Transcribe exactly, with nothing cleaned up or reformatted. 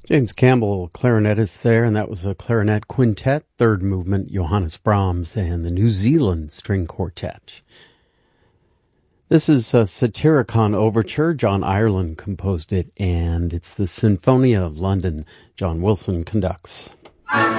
James Campbell, clarinetist there, and that was a clarinet quintet, third movement, Johannes Brahms, and the New Zealand String Quartet. This is a Satyricon Overture. John Ireland composed it, and it's the Sinfonia of London. John Wilson conducts.